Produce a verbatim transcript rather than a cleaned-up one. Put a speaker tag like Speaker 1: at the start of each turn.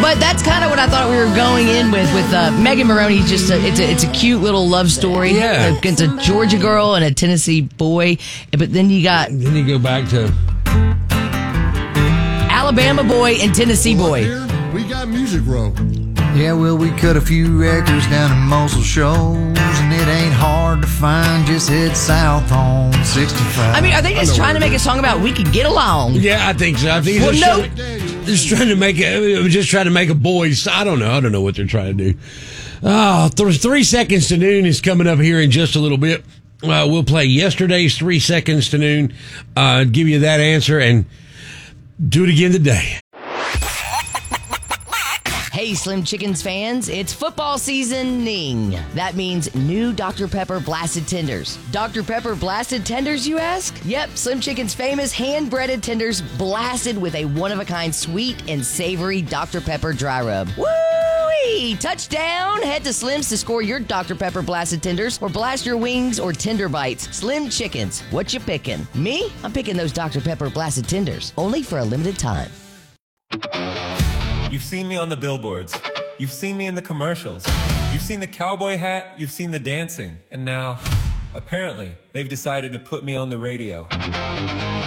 Speaker 1: But that's kind of what I thought we were going in with. With uh, Megan Maroney, just a, it's a it's a cute little love story.
Speaker 2: Yeah.
Speaker 1: Against a Georgia girl and a Tennessee boy. But then you got
Speaker 2: Then you go back to
Speaker 1: Alabama boy and Tennessee boy.
Speaker 3: Here, we got Music Row.
Speaker 4: Yeah, well, we cut a few records down in Mosul shows, and it ain't hard to find. Just head south on sixty-five.
Speaker 1: I mean, are they just trying to make a song about we could get along?
Speaker 2: Yeah, I think so. I think
Speaker 1: Well,
Speaker 2: it's
Speaker 1: no.
Speaker 2: just, just trying to make a, just trying to make a boys. I don't know. I don't know what they're trying to do. Oh, th- three seconds to noon is coming up here in just a little bit. Uh, we'll play yesterday's three seconds to noon. Uh, give you that answer and do it again today.
Speaker 1: Hey, Slim Chickens fans, it's football seasoning. That means new Doctor Pepper Blasted Tenders. Doctor Pepper Blasted Tenders, you ask? Yep, Slim Chicken's famous hand-breaded tenders blasted with a one-of-a-kind sweet and savory Doctor Pepper dry rub. Woo-wee! Touchdown! Head to Slim's to score your Doctor Pepper Blasted Tenders or blast your wings or tender bites. Slim Chickens, what you picking? Me? I'm picking those Doctor Pepper Blasted Tenders, only for a limited time.
Speaker 5: You've seen me on the billboards. You've seen me in the commercials. You've seen the cowboy hat. You've seen the dancing. And now, apparently, they've decided to put me on the radio.